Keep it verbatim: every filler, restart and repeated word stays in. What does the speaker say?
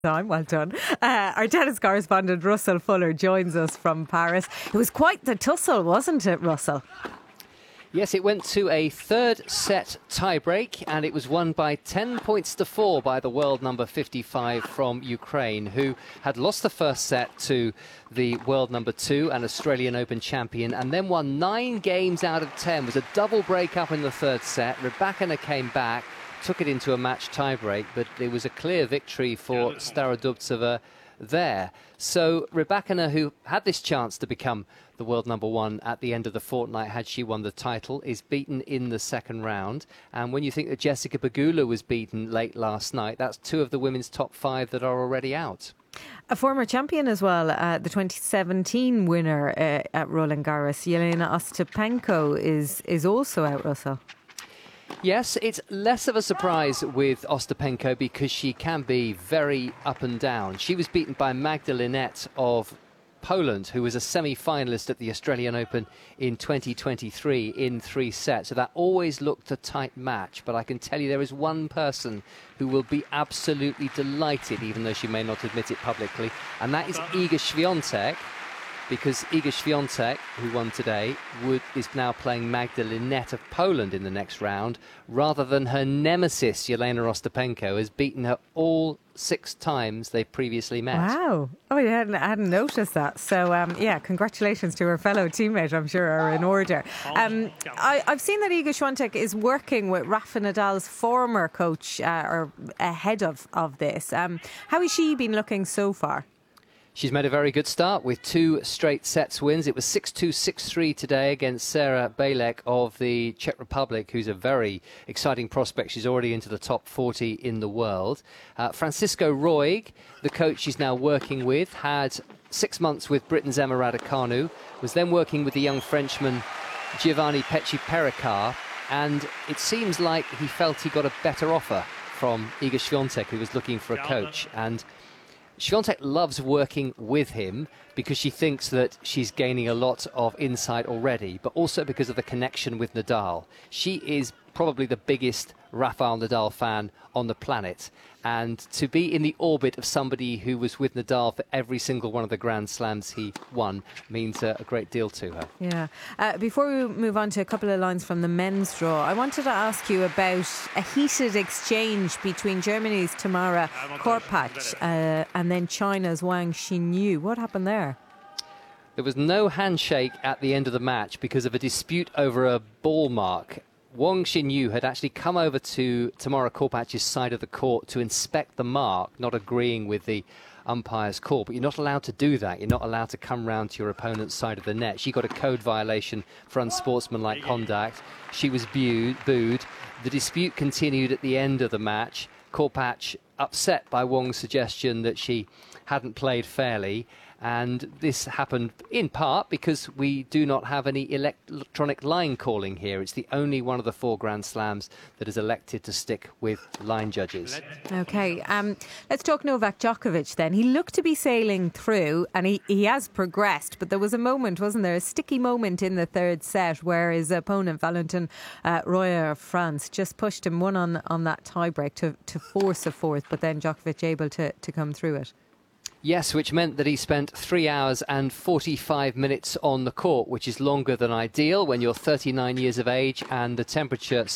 Time, well done. Uh, our tennis correspondent Russell Fuller joins us from Paris. It was quite the tussle, wasn't it, Russell? Yes, it went to a third set tiebreak, and it was won by ten points to four by the world number fifty-five from Ukraine, who had lost the first set to the world number two and Australian Open champion, and then won nine games out of ten. It was a double break up in the third set. Rybakina came back, took it into a match tiebreak, but it was a clear victory for Starodubtseva there. So Rybakina, who had this chance to become the world number one at the end of the fortnight had she won the title, is beaten in the second round. And when you think that Jessica Pegula was beaten late last night, that's two of the women's top five that are already out. A former champion as well, uh, the twenty seventeen winner uh, at Roland Garros, Jelena Ostapenko, is, is also out, Russell. Yes, it's less of a surprise with Ostapenko because she can be very up and down. She was beaten by Magda Linette of Poland, who was a semi-finalist at the Australian Open in twenty twenty-three in three sets. So that always looked a tight match. But I can tell you there is one person who will be absolutely delighted, even though she may not admit it publicly, and that is Iga Świątek. Because Iga Świątek, who won today, would, is now playing Magda Linette of Poland in the next round, rather than her nemesis, Jelena Ostapenko, has beaten her all six times they previously met. Wow. Oh, I hadn't, I hadn't noticed that. So, um, yeah, congratulations to her fellow teammate, I'm sure, are in order. Um, I, I've seen that Iga Świątek is working with Rafa Nadal's former coach, uh, or ahead of, of this. Um, how has she been looking so far? She's made a very good start with two straight sets wins. It was six two, six three today against Sarah Bejlek of the Czech Republic, who's a very exciting prospect. She's already into the top forty in the world. Uh, Francisco Roig, the coach she's now working with, had six months with Britain's Emma Raducanu, was then working with the young Frenchman Giovanni Pecci-Pericard, and it seems like he felt he got a better offer from Iga Świątek, who was looking for a coach. And Świątek loves working with him because she thinks that she's gaining a lot of insight already, but also because of the connection with Nadal. She is probably the biggest Rafael Nadal fan on the planet. And to be in the orbit of somebody who was with Nadal for every single one of the Grand Slams he won means uh, a great deal to her. Yeah. Uh, before we move on to a couple of lines from the men's draw, I wanted to ask you about a heated exchange between Germany's Tamara Korpach uh, and then China's Wang Xinyu. What happened there? There was no handshake at the end of the match because of a dispute over a ball mark. Wang Xinyu had actually come over to Tamara Korpach's side of the court to inspect the mark, not agreeing with the umpire's call. But you're not allowed to do that. You're not allowed to come round to your opponent's side of the net. She got a code violation for unsportsmanlike conduct. She was booed. booed. The dispute continued at the end of the match. Korpach upset by Wang's suggestion that she hadn't played fairly. And this happened in part because we do not have any electronic line calling here. It's the only one of the four Grand Slams that is elected to stick with line judges. OK, um, let's talk Novak Djokovic then. He looked to be sailing through and he, he has progressed, but there was a moment, wasn't there, a sticky moment in the third set where his opponent, Valentin uh, Royer of France, just pushed him one on, on that tiebreak to, to force a fourth, but then Djokovic able to, to come through it. Yes, which meant that he spent three hours and forty-five minutes on the court, which is longer than ideal when you're thirty-nine years of age and the temperature